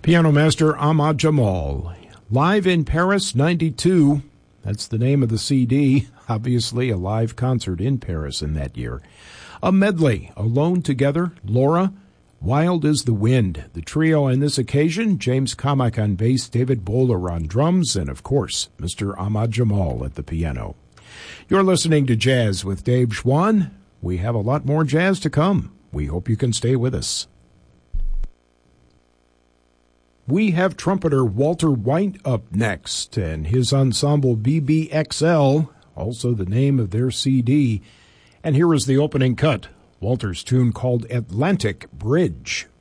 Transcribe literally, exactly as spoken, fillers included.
Piano master Ahmad Jamal. Live in Paris, ninety-two. That's the name of the C D. Obviously a live concert in Paris in that year. A medley, Alone Together, Laura, Wild is the Wind. The trio on this occasion, James Kamak on bass, David Bowler on drums, and of course, Mister Ahmad Jamal at the piano. You're listening to Jazz with Dave Schwann. We have a lot more jazz to come. We hope you can stay with us. We have trumpeter Walter White up next, and his ensemble B B X L, also the name of their C D. And here is the opening cut, Walter's tune called Atlantic Bridge.